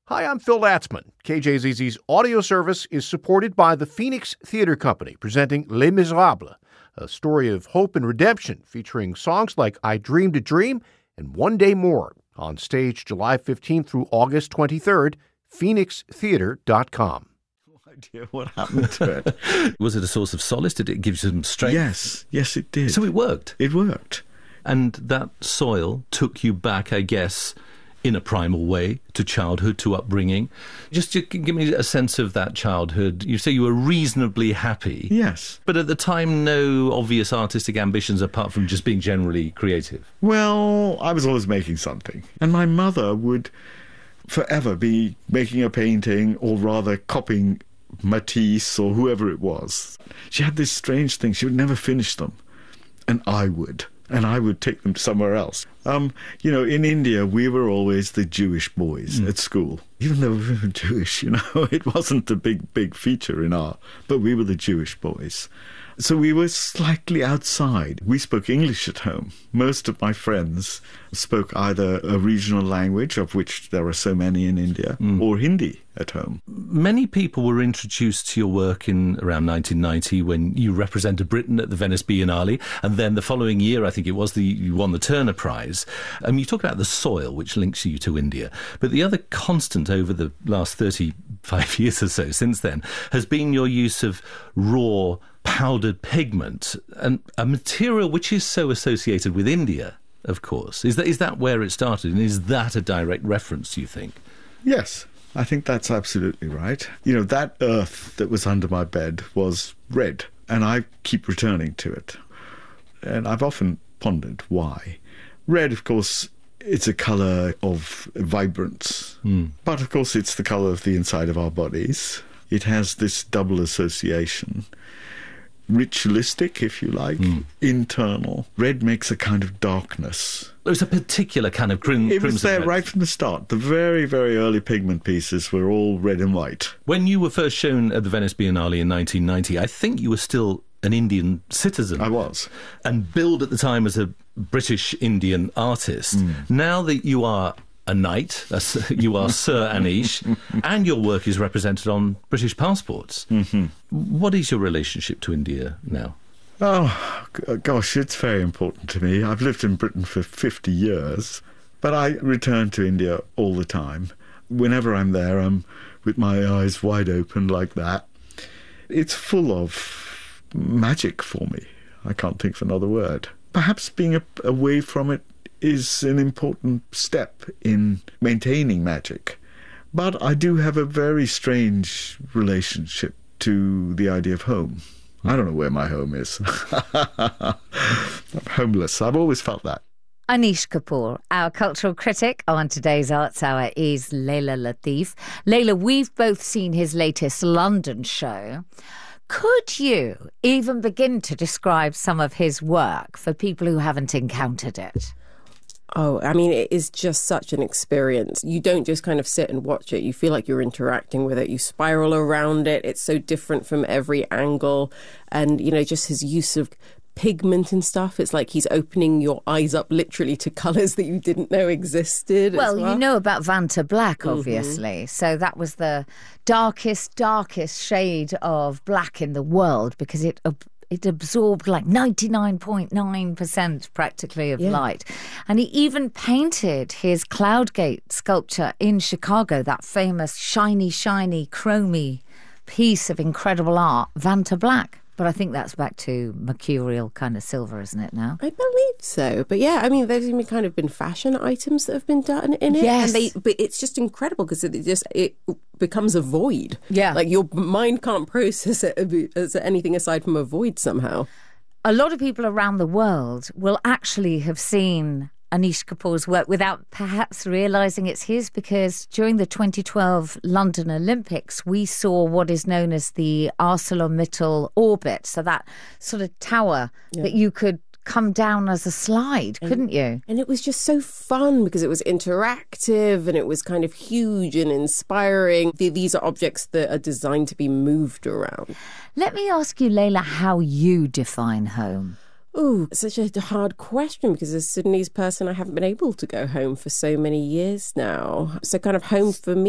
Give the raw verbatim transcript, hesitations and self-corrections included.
Hi, I'm Phil Latzman. K J Z Z's audio service is supported by the Phoenix Theatre Company, presenting Les Miserables, a story of hope and redemption featuring songs like I Dreamed a Dream and One Day More, on stage July fifteenth through August twenty-third, phoenix theatre dot com. No idea what happened to it. Was it a source of solace? Did it give you some strength? Yes, yes it did. So it worked? It worked. And that soil took you back, I guess, in a primal way, to childhood, to upbringing. Just to give me a sense of that childhood. You say you were reasonably happy. Yes. But at the time, no obvious artistic ambitions apart from just being generally creative. Well, I was always making something. And my mother would forever be making a painting, or rather copying Matisse or whoever it was. She had this strange thing. She would never finish them. And I would. And I would take them somewhere else. Um, you know, in India, we were always the Jewish boys mm. at school. Even though we were Jewish, you know, it wasn't a big, big feature in our... But we were the Jewish boys. So we were slightly outside. We spoke English at home. Most of my friends spoke either a regional language, of which there are so many in India, mm. or Hindi at home. Many people were introduced to your work in around nineteen ninety when you represented Britain at the Venice Biennale, and then the following year, I think it was, the you won the Turner Prize. Um, you talk about the soil, which links you to India, but the other constant over the last thirty-five years or so since then has been your use of raw powdered pigment, and a material which is so associated with India, of course. Is that is that where it started, and is that a direct reference, you think? Yes, I think that's absolutely right. You know, that earth that was under my bed was red, and I keep returning to it. And I've often pondered why. Red, of course, it's a colour of vibrance, mm. but of course it's the colour of the inside of our bodies. It has this double association. Ritualistic, if you like, mm. internal. Red makes a kind of darkness. There's a particular kind of crim- it crimson. It was there red. Right from the start. The very, very early pigment pieces were all red and white. When you were first shown at the Venice Biennale in nineteen ninety, I think you were still an Indian citizen. I was. And billed at the time as a British Indian artist. Mm. Now that you are a knight, you are Sir Anish, and your work is represented on British passports. Mm-hmm. What is your relationship to India now? Oh, gosh, it's very important to me. I've lived in Britain for fifty years, but I return to India all the time. Whenever I'm there, I'm with my eyes wide open like that. It's full of magic for me. I can't think of another word. Perhaps being a, away from it is an important step in maintaining magic. But I do have a very strange relationship to the idea of home. I don't know where my home is. I'm homeless. I've always felt that. Anish Kapoor, our cultural critic on today's Arts Hour, is Laila Latif. Laila, we've both seen his latest London show. Could you even begin to describe some of his work for people who haven't encountered it? Oh, I mean, it is just such an experience. You don't just kind of sit and watch it. You feel like you're interacting with it. You spiral around it. It's so different from every angle. And, you know, just his use of pigment and stuff. It's like he's opening your eyes up literally to colours that you didn't know existed. Well, as well. You know about Vanta Black, obviously. Mm-hmm. So that was the darkest, darkest shade of black in the world because it... It absorbed like ninety-nine point nine percent practically of yeah. light. And he even painted his Cloudgate sculpture in Chicago, that famous shiny, shiny, chromy piece of incredible art, Vanta Black. But I think that's back to mercurial kind of silver, isn't it now? I believe so. But yeah, I mean, there's even kind of been fashion items that have been done in it. Yes. And they, but it's just incredible because it just it becomes a void. Yeah. Like your mind can't process it as anything aside from a void somehow. A lot of people around the world will actually have seen Anish Kapoor's work without perhaps realising it's his, because during the twenty twelve London Olympics, we saw what is known as the ArcelorMittal orbit. So that sort of tower yeah. that you could come down as a slide, and, couldn't you? And it was just so fun because it was interactive and it was kind of huge and inspiring. These are objects that are designed to be moved around. Let me ask you, Laila, how you define home. Oh, such a hard question because as a Sudanese person, I haven't been able to go home for so many years now. So kind of home for me